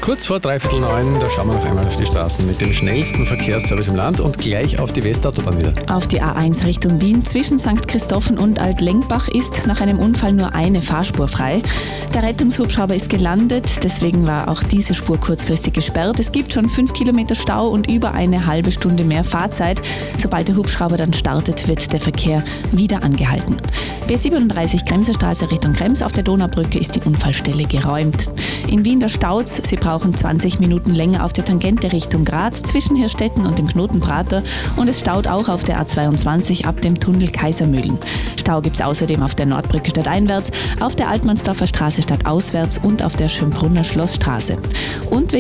Kurz vor 8:45, da schauen wir noch einmal auf die Straßen mit dem schnellsten Verkehrsservice im Land und gleich auf die Westautobahn wieder. Auf die A1 Richtung Wien zwischen St. Christophen und Altlengbach ist nach einem Unfall nur eine Fahrspur frei. Der Rettungshubschrauber ist gelandet, deswegen war auch diese Spur kurzfristig gesperrt. Es gibt schon 5 Kilometer Stau und über eine halbe Stunde mehr Fahrzeit. Sobald der Hubschrauber dann startet, wird der Verkehr wieder angehalten. B37 Kremserstraße Richtung Krems, auf der Donaubrücke ist die Unfallstelle geräumt. In Wien der Stauz, Sie brauchen 20 Minuten länger auf der Tangente Richtung Graz zwischen Hirstetten und dem Knoten Prater und es staut auch auf der A22 ab dem Tunnel Kaisermühlen. Stau gibt es außerdem auf der Nordbrücke stadteinwärts, auf der Altmannsdorfer Straße stadtauswärts und auf der Schönbrunner Schlossstraße. Und wegen